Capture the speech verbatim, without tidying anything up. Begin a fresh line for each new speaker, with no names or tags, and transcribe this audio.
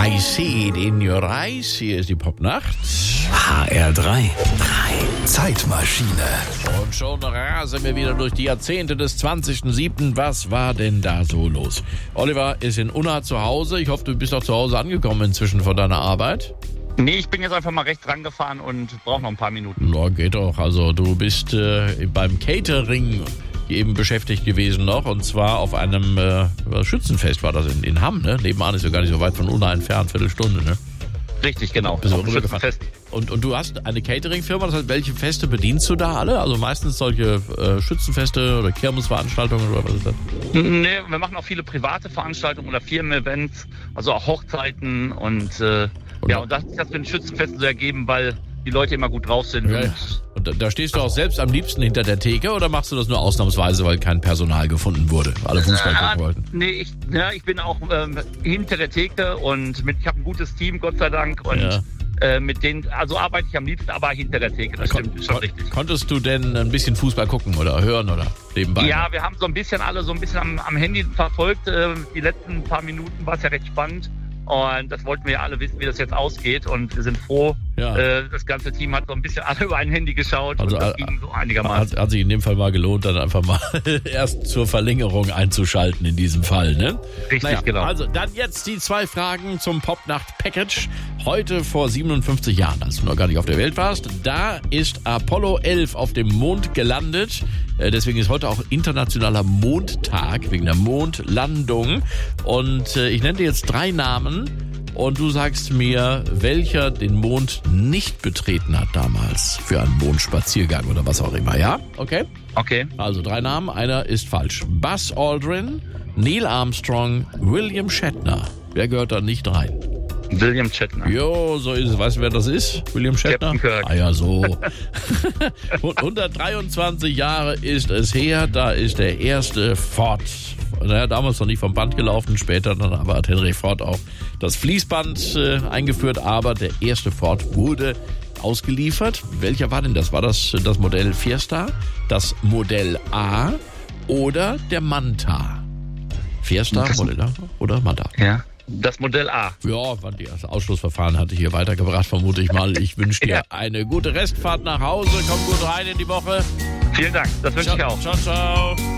I see it in your eyes. Hier ist die Popnacht.
H R drei. drei. Zeitmaschine.
Und schon rasen wir wieder durch die Jahrzehnte des zwanzigsten siebten Was war denn da so los? Oliver ist in Unna zu Hause. Ich hoffe, du bist auch zu Hause angekommen inzwischen von deiner Arbeit.
Nee, ich bin jetzt einfach mal rechts rangefahren und brauche noch ein paar Minuten.
Na, geht doch. Also du bist äh, beim Catering eben beschäftigt gewesen noch. Und zwar auf einem äh, Schützenfest war das in, in Hamm, ne? Nebenan ist ja gar nicht so weit von Unna entfernt, Viertelstunde, ne?
Richtig, genau.
Bist du
auf dem
rübergefahren.
Schützenfest.
Und, und du hast eine Catering-Firma, das heißt, welche Feste bedienst du da alle? Also meistens solche äh, Schützenfeste oder Kirmesveranstaltungen oder was ist das?
Nee, wir machen auch viele private Veranstaltungen oder Firmen-Events, also auch Hochzeiten und äh, ja, und das hat sich das für ein Schützenfest so ergeben, weil die Leute immer gut drauf sind.
Ja,
und
und da, da stehst du auch selbst am liebsten hinter der Theke oder machst du das nur ausnahmsweise, weil kein Personal gefunden wurde? Alle Fußball gucken wollten.
Nee, ich, ja, ich bin auch ähm, hinter der Theke und mit, ich habe ein gutes Team, Gott sei Dank. Und
Ja.
äh, mit denen, also arbeite ich am liebsten, aber hinter der Theke, das stimmt, ist schon
Kon-
richtig.
Konntest du denn ein bisschen Fußball gucken oder hören oder nebenbei?
Ja, wir haben so ein bisschen alle so ein bisschen am, am Handy verfolgt. Äh, die letzten paar Minuten war es ja recht spannend. Und das wollten wir ja alle wissen, wie das jetzt ausgeht. Und wir sind froh,
Ja.
äh, das ganze Team hat so ein bisschen alle über ein Handy geschaut.
Also,
und das
äh,
ging so einigermaßen.
Hat, hat sich in dem Fall mal gelohnt, dann einfach mal erst zur Verlängerung einzuschalten in diesem Fall, ne?
Richtig,
Naja,
genau.
Also dann jetzt die zwei Fragen zum Popnacht-Package. Heute vor siebenundfünfzig Jahren, als du noch gar nicht auf der Welt warst, da ist Apollo elf auf dem Mond gelandet. Äh, Deswegen ist heute auch internationaler Mondtag, wegen der Mondlandung. Und äh, ich nenne dir jetzt drei Namen und du sagst mir, welcher den Mond nicht betreten hat damals für einen Mondspaziergang oder was auch immer, ja? Okay?
Okay.
Also drei Namen, einer ist falsch. Buzz Aldrin, Neil Armstrong, William Shatner. Wer gehört da nicht rein?
William Shatner.
Jo, so ist es. Weißt du, wer das ist? William Shatner?
Captain Kirk.
Ah ja, so. hundertdreiundzwanzig Jahre ist es her, da ist der erste Ford, naja, damals noch nicht vom Band gelaufen, später dann aber hat Henry Ford auch das Fließband äh, eingeführt, aber der erste Ford wurde ausgeliefert. Welcher war denn das? War das das Modell Fiesta, das Modell A oder der Manta? Fiesta,
Das-
Modell A oder Manta?
Ja. Das Modell A.
Ja, das Ausschlussverfahren hatte ich hier weitergebracht, vermute ich mal. Ich wünsche dir
Ja.
eine gute Restfahrt nach Hause. Komm gut rein in die Woche.
Vielen Dank. Das wünsche ich auch.
Ciao, ciao.